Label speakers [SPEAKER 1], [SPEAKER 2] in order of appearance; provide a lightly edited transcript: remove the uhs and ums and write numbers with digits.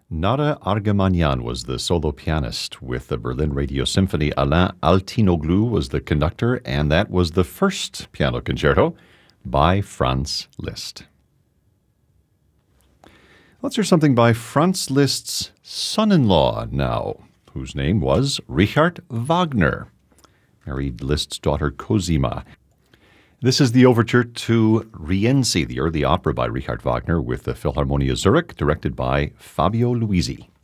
[SPEAKER 1] Nada Argamanian was the solo pianist. With the Berlin Radio Symphony, Alain Altinoglu was the conductor, and that was the first piano concerto by Franz Liszt. Let's hear something by Franz Liszt's son-in-law now, whose name was Richard Wagner. Married Liszt's daughter Cosima. This is the overture to Rienzi, the early opera by Richard Wagner with the Philharmonia Zurich, directed by Fabio Luisi.